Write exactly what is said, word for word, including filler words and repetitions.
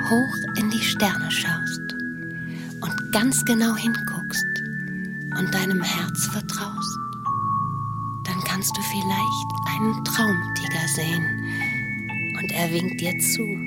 hoch in die Sterne schaust und ganz genau hinguckst und deinem Herz vertraust, dann kannst du vielleicht einen Traumtiger sehen und er winkt dir zu.